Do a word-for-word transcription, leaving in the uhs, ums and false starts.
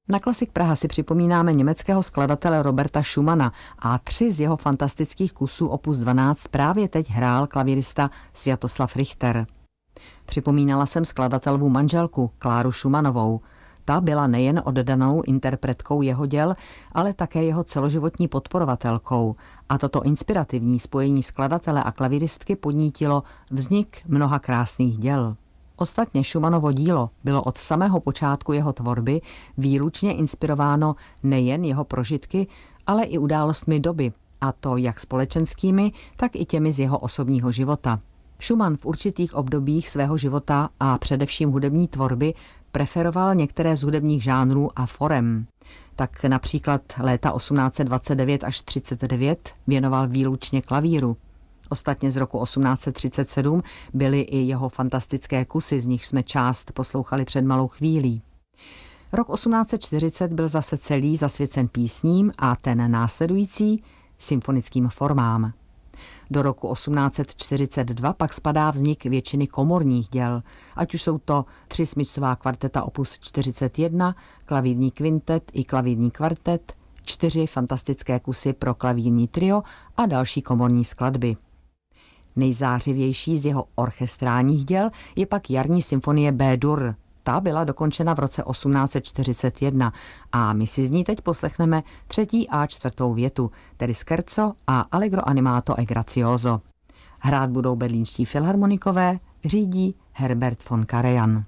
Na Klasik Praha si připomínáme německého skladatele Roberta Schumana a tři z jeho fantastických kusů opus dvanáct právě teď hrál klavírista Sviatoslav Richter. Připomínala jsem skladatelovu manželku Kláru Schumannovou. Ta byla nejen oddanou interpretkou jeho děl, ale také jeho celoživotní podporovatelkou. A toto inspirativní spojení skladatele a klavíristky podnítilo vznik mnoha krásných děl. Ostatně Schumannovo dílo bylo od samého počátku jeho tvorby výlučně inspirováno nejen jeho prožitky, ale i událostmi doby, a to jak společenskými, tak i těmi z jeho osobního života. Schumann v určitých obdobích svého života a především hudební tvorby preferoval některé z hudebních žánrů a forem. Tak například léta osmnáct dvacet devět až třicet devět věnoval výlučně klavíru. Ostatně z roku osmnáct třicet sedm byly i jeho fantastické kusy, z nich jsme část poslouchali před malou chvílí. Rok osmnáct čtyřicet byl zase celý zasvěcen písním a ten následující symfonickým formám. Do roku osmnáct čtyřicet dva pak spadá vznik většiny komorních děl, ať už jsou to tři smyčcová kvarteta opus čtyřicet jedna, klavírní kvintet i klavírní kvartet, čtyři fantastické kusy pro klavírní trio a další komorní skladby. Nejzářivější z jeho orchestrálních děl je pak jarní symfonie B-dur. Ta byla dokončena v roce osmnáct čtyřicet jedna a my si z ní teď poslechneme třetí a čtvrtou větu, tedy scherzo a allegro animato e grazioso. Hrát budou berlínští filharmonikové, řídí Herbert von Karajan.